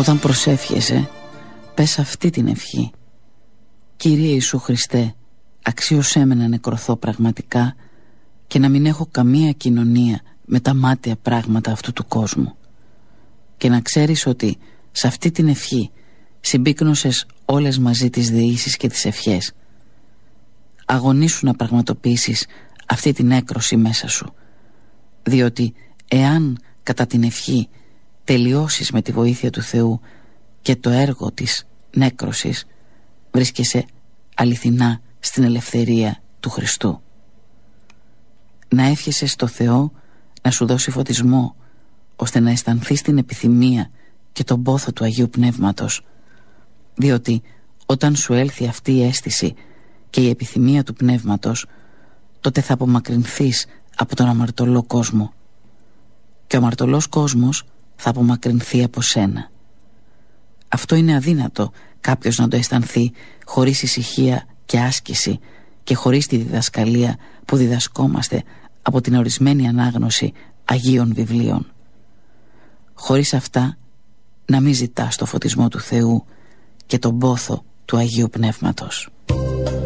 Όταν προσεύχεσαι, πες αυτή την ευχή: Κύριε Ιησού Χριστέ, αξίωσέ με να νεκρωθώ πραγματικά και να μην έχω καμία κοινωνία με τα μάταια πράγματα αυτού του κόσμου. Και να ξέρεις ότι σε αυτή την ευχή συμπίκνωσες όλες μαζί τις δεήσεις και τις ευχές. Αγωνίσου να πραγματοποιήσεις αυτή την έκρωση μέσα σου, διότι εάν κατά την ευχή τελειώσεις με τη βοήθεια του Θεού και το έργο της νέκρωσης, βρίσκεσαι αληθινά στην ελευθερία του Χριστού. Να εύχεσαι στο Θεό να σου δώσει φωτισμό, ώστε να αισθανθείς την επιθυμία και τον πόθο του Αγίου Πνεύματος, διότι όταν σου έλθει αυτή η αίσθηση και η επιθυμία του Πνεύματος, τότε θα απομακρυνθείς από τον αμαρτωλό κόσμο και ο αμαρτωλός κόσμος θα απομακρυνθεί από σένα. Αυτό είναι αδύνατο κάποιος να το αισθανθεί χωρίς ησυχία και άσκηση και χωρίς τη διδασκαλία που διδασκόμαστε από την ορισμένη ανάγνωση Αγίων Βιβλίων. Χωρίς αυτά να μην ζητάς το φωτισμό του Θεού και τον πόθο του Αγίου Πνεύματος.